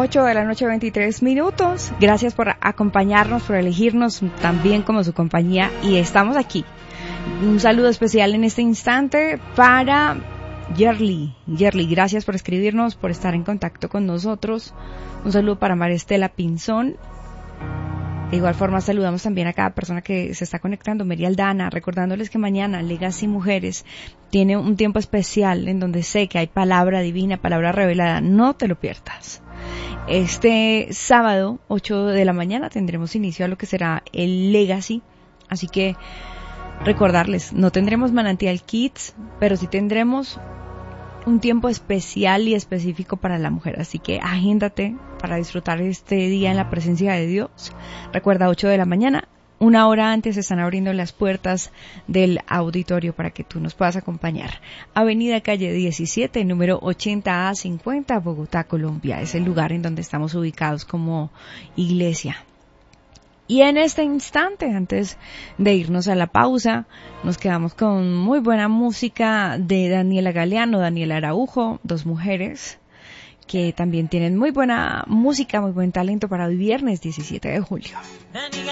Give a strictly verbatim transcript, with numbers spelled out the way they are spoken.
ocho de la noche, veintitrés minutos. Gracias por acompañarnos, por elegirnos también como su compañía. Y estamos aquí. Un saludo especial en este instante para Yerly. Yerly, gracias por escribirnos, por estar en contacto con nosotros. Un saludo para María Estela Pinzón. De igual forma saludamos también a cada persona que se está conectando. Mary Aldana, recordándoles que mañana Legacy Mujeres tiene un tiempo especial en donde sé que hay palabra divina, palabra revelada. No te lo pierdas. Este sábado, ocho de la mañana, tendremos inicio a lo que será el Legacy. Así que recordarles, no tendremos Manantial Kids, pero sí tendremos un tiempo especial y específico para la mujer, así que agéndate para disfrutar este día en la presencia de Dios. Recuerda, ocho de la mañana, una hora antes están abriendo las puertas del auditorio para que tú nos puedas acompañar. Avenida Calle diecisiete, número ochenta A cincuenta, Bogotá, Colombia, es el lugar en donde estamos ubicados como iglesia. Y en este instante, antes de irnos a la pausa, nos quedamos con muy buena música de Daniela Galeano, Daniela Araujo, dos mujeres que también tienen muy buena música, muy buen talento para hoy viernes diecisiete de julio.